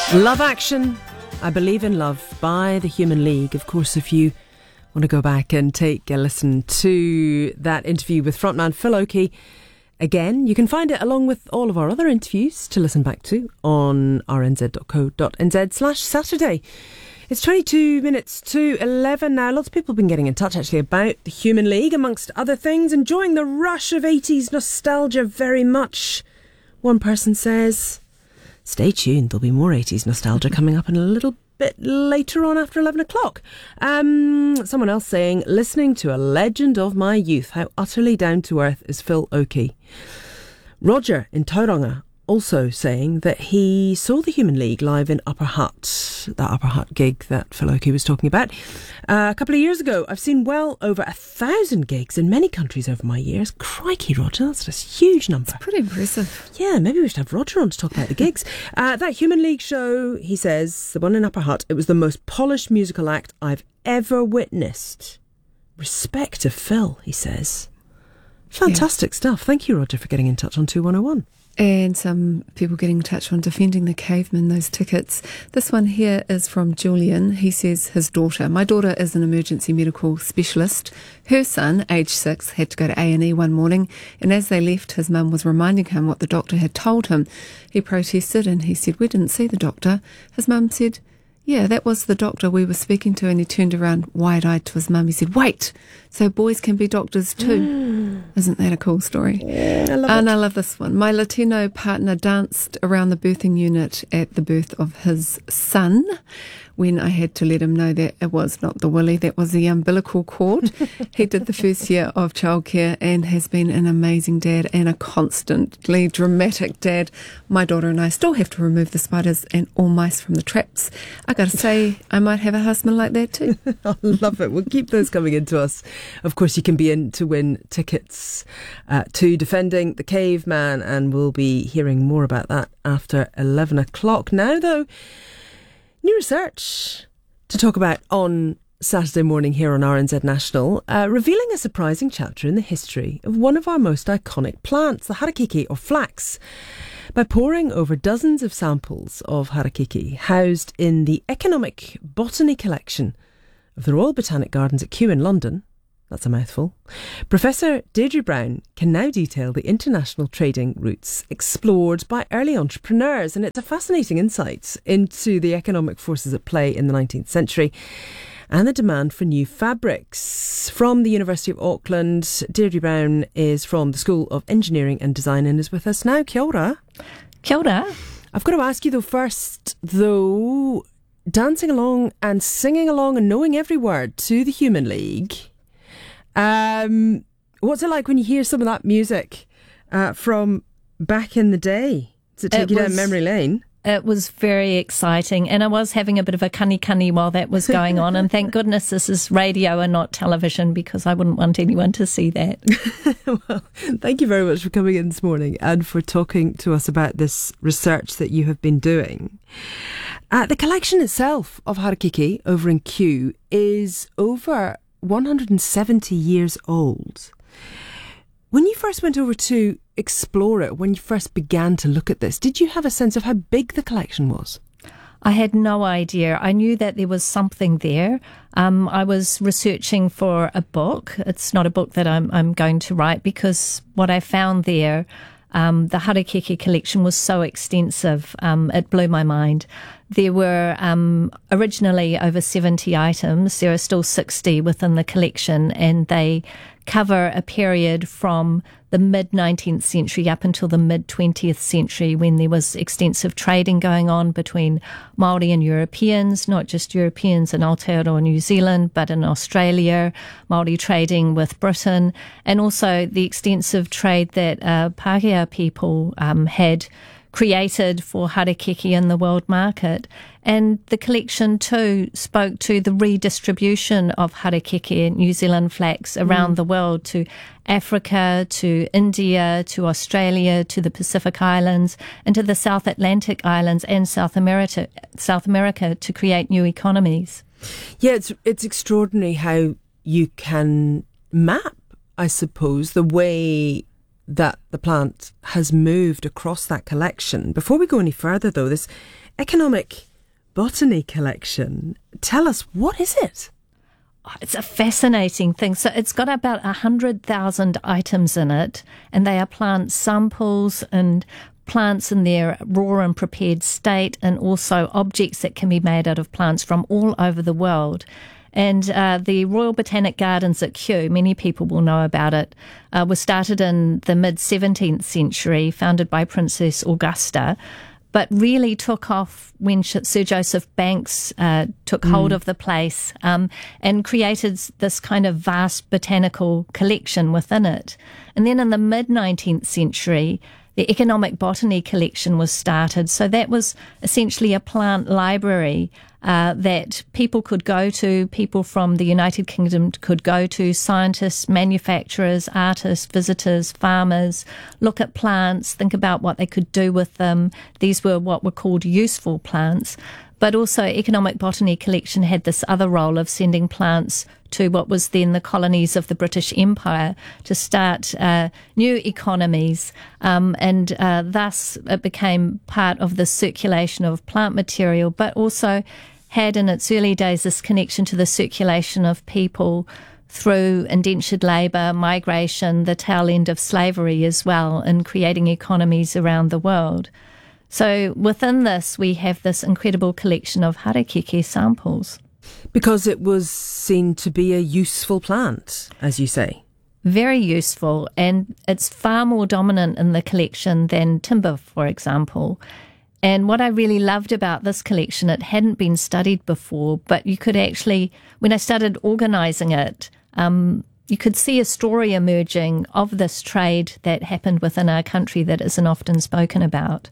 Love Action, I Believe in Love by the Human League. Of course, if you want to go back and take a listen to that interview with frontman Phil Oakey, again, you can find it along with all of our other interviews to listen back to on rnz.co.nz/Saturday. It's 22 minutes to 11 now. Lots of people have been getting in touch actually about the Human League, amongst other things, enjoying the rush of 80s nostalgia very much. One person says, stay tuned, there'll be more 80s nostalgia coming up in a little bit later on after 11 o'clock. Someone else saying, listening to a legend of my youth, how utterly down to earth is Phil Oakey. Roger in Tauranga also saying that he saw the Human League live in Upper Hutt, that Upper Hutt gig that Phil Oakey was talking about, a couple of years ago. I've seen well over 1,000 gigs in many countries over my years. Crikey, Roger, that's a huge number. It's pretty impressive. Yeah, maybe we should have Roger on to talk about the gigs. That Human League show, he says, the one in Upper Hutt, it was the most polished musical act I've ever witnessed. Respect to Phil, he says. Fantastic stuff. Thank you, Roger, for getting in touch on 2101. And some people getting in touch on Defending the Cavemen, those tickets. This one here is from Julian. He says his daughter. My daughter is an emergency medical specialist. Her son, age 6, had to go to A&E one morning, and as they left, his mum was reminding him what the doctor had told him. He protested and he said, "We didn't see the doctor." His mum said, "Yeah, that was the doctor we were speaking to," and he turned around wide-eyed to his mum. He said, "Wait, so boys can be doctors too." Isn't that a cool story? I love it. And I love this one. My Latino partner danced around the birthing unit at the birth of his son when I had to let him know that it was not the willy, that was the umbilical cord. He did the first year of childcare and has been an amazing dad and a constantly dramatic dad. My daughter and I still have to remove the spiders and all mice from the traps. I got to say, I might have a husband like that too. I love it. We'll keep those coming into us. Of course, you can be in to win tickets to Defending the Caveman, and we'll be hearing more about that after 11 o'clock. Now, though, new research to talk about on Saturday morning here on RNZ National, revealing a surprising chapter in the history of one of our most iconic plants, the harakeke or flax. By poring over dozens of samples of harakeke housed in the Economic Botany Collection of the Royal Botanic Gardens at Kew in London, that's a mouthful, Professor Deirdre Brown can now detail the international trading routes explored by early entrepreneurs, and it's a fascinating insight into the economic forces at play in the 19th century and the demand for new fabrics. From the University of Auckland, Deirdre Brown is from the School of Engineering and Design and is with us now. Kia ora. Kia ora. I've got to ask you first, dancing along and singing along and knowing every word to the Human League, what's it like when you hear some of that music from back in the day? Does it take you down memory lane? It was very exciting, and I was having a bit of a kani while that was going on, and thank goodness this is radio and not television, because I wouldn't want anyone to see that. Well, thank you very much for coming in this morning and for talking to us about this research that you have been doing. The collection itself of harakeke over in Kew is over 170 years old. When you first went over to explore it, when you first began to look at this, did you have a sense of how big the collection was? I had no idea. I knew that there was something there. I was researching for a book. It's not a book that I'm going to write, because what I found there, the harakeke collection was so extensive, it blew my mind. There were originally over 70 items. There are still 60 within the collection, and they cover a period from the mid-19th century up until the mid-20th century, when there was extensive trading going on between Māori and Europeans, not just Europeans in Aotearoa, New Zealand, but in Australia, Māori trading with Britain, and also the extensive trade that Pākehā people had created for harakeke in the world market. And the collection too spoke to the redistribution of harakeke, New Zealand flax, around the world, to Africa, to India, to Australia, to the Pacific Islands, and to the South Atlantic Islands and South America to create new economies. Yeah, it's extraordinary how you can map, I suppose, the way that the plant has moved across that collection. Before we go any further, though, this economic botany collection. Tell us, what is it? It's a fascinating thing. So it's got about 100,000 items in it, and they are plant samples and plants in their raw and prepared state, and also objects that can be made out of plants from all over the world. And the Royal Botanic Gardens at Kew, many people will know about it, was started in the mid-17th century, founded by Princess Augusta, but really took off when Sir Joseph Banks took hold of the place and created this kind of vast botanical collection within it. And then in the mid-19th century, the Economic Botany Collection was started. So that was essentially a plant library that people could go to, people from the United Kingdom could go to, scientists, manufacturers, artists, visitors, farmers, look at plants, think about what they could do with them. These were what were called useful plants. But also Economic Botany Collection had this other role of sending plants to what was then the colonies of the British Empire to start new economies, and thus it became part of the circulation of plant material, but also had in its early days this connection to the circulation of people through indentured labour, migration, the tail end of slavery as well, and creating economies around the world. So within this, we have this incredible collection of harakeke samples. Because it was seen to be a useful plant, as you say. Very useful, and it's far more dominant in the collection than timber, for example. And what I really loved about this collection, it hadn't been studied before, but you could actually, when I started organising it, you could see a story emerging of this trade that happened within our country that isn't often spoken about.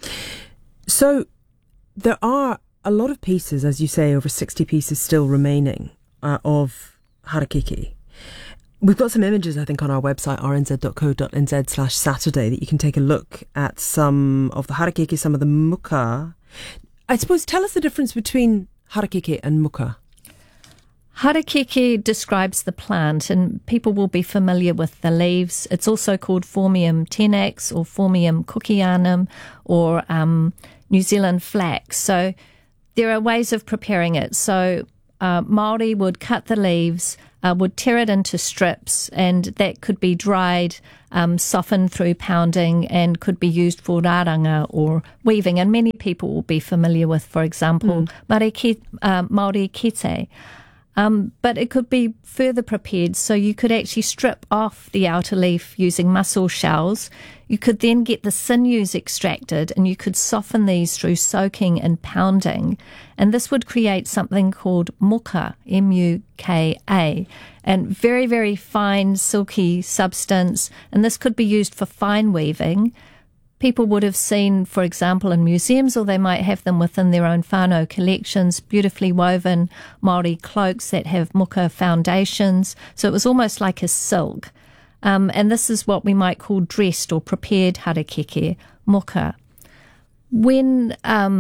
So there are a lot of pieces, as you say, over 60 pieces still remaining of harakeke. We've got some images, I think, on our website, rnz.co.nz/Saturday, that you can take a look at some of the harakeke, some of the muka. I suppose, tell us the difference between harakeke and muka. Harakeke describes the plant, and people will be familiar with the leaves. It's also called Phormium tenax or Phormium cookeyanum or New Zealand flax. So there are ways of preparing it. So Māori would cut the leaves, would tear it into strips, and that could be dried, softened through pounding, and could be used for rāranga or weaving. And many people will be familiar with, for example, Māori kete. But it could be further prepared, so you could actually strip off the outer leaf using mussel shells. You could then get the sinews extracted, and you could soften these through soaking and pounding. And this would create something called muka, M-U-K-A, and very, very fine, silky substance. And this could be used for fine weaving. People would have seen, for example, in museums, or they might have them within their own whānau collections, beautifully woven Māori cloaks that have muka foundations. So it was almost like a silk. And this is what we might call dressed or prepared harakeke, muka. When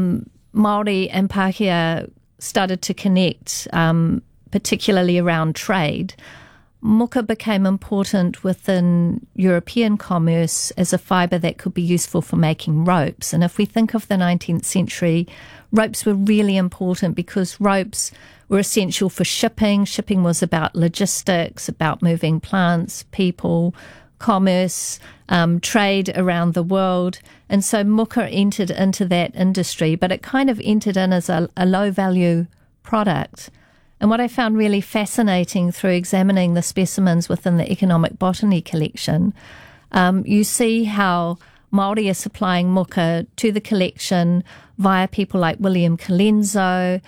Māori and Pākehā started to connect, particularly around trade, muka became important within European commerce as a fibre that could be useful for making ropes. And if we think of the 19th century, ropes were really important because ropes were essential for shipping. Shipping was about logistics, about moving plants, people, commerce, trade around the world. And so muka entered into that industry, but it kind of entered in as a low-value product. And what I found really fascinating through examining the specimens within the Economic Botany Collection, you see how Māori are supplying muka to the collection via people like William Colenso.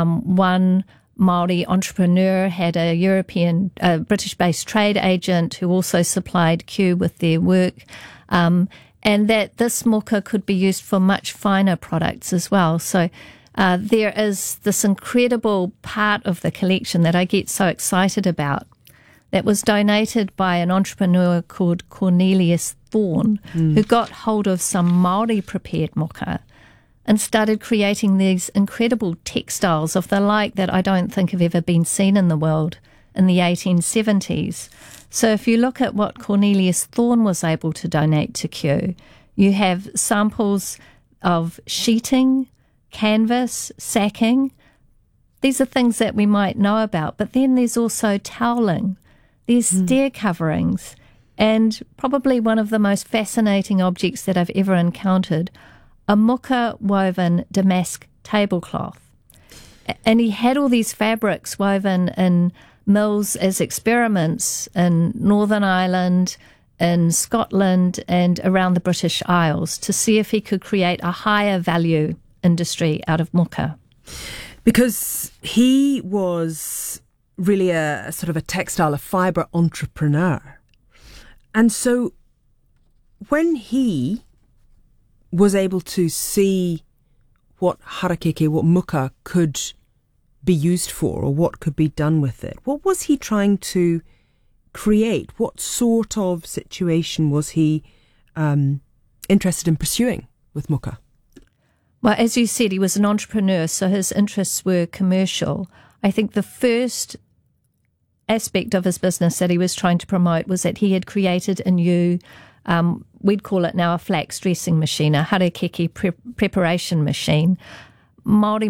One Māori entrepreneur had a British-based trade agent who also supplied Kew with their work, and that this muka could be used for much finer products as well. So there is this incredible part of the collection that I get so excited about that was donated by an entrepreneur called Cornelius Thorne, who got hold of some Māori prepared muka and started creating these incredible textiles of the like that I don't think have ever been seen in the world in the 1870s. So if you look at what Cornelius Thorne was able to donate to Kew, you have samples of sheeting, canvas, sacking. These are things that we might know about. But then there's also toweling, there's stair coverings, and probably one of the most fascinating objects that I've ever encountered, a muka woven damask tablecloth. And he had all these fabrics woven in mills as experiments in Northern Ireland, in Scotland, and around the British Isles to see if he could create a higher value industry out of muka. Because he was really a sort of a textile, a fibre entrepreneur. And so when he was able to see what harakeke, what muka could be used for, or what could be done with it, what was he trying to create? What sort of situation was he interested in pursuing with muka? Well, as you said, he was an entrepreneur, so his interests were commercial. I think the first aspect of his business that he was trying to promote was that he had created a new, we'd call it now a flax dressing machine, a harakeke preparation machine. Māori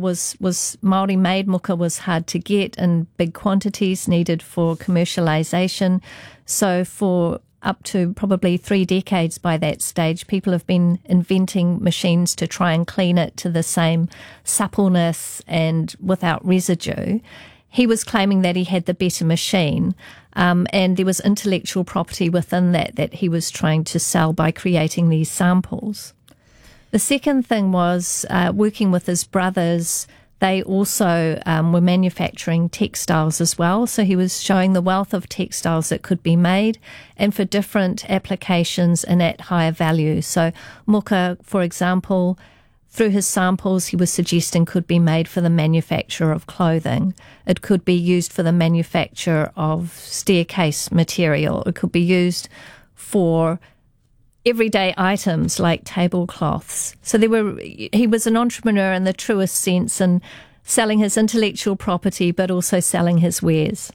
made muka was hard to get in big quantities needed for commercialisation. So for up to probably 3 decades by that stage, people have been inventing machines to try and clean it to the same suppleness and without residue. He was claiming that he had the better machine, and there was intellectual property within that he was trying to sell by creating these samples. The second thing was working with his brothers. They also were manufacturing textiles as well. So he was showing the wealth of textiles that could be made and for different applications and at higher value. So muka, for example, through his samples, he was suggesting could be made for the manufacture of clothing. It could be used for the manufacture of staircase material. It could be used for everyday items like tablecloths. So he was an entrepreneur in the truest sense and selling his intellectual property, but also selling his wares.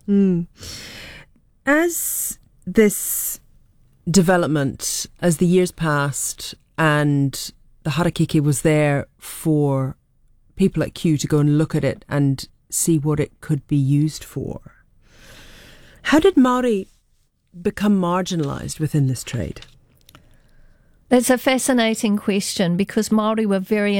As this development, as the years passed and the harakeke was there for people at Kew to go and look at it and see what it could be used for, how did Māori become marginalised within this trade? That's a fascinating question because Māori were very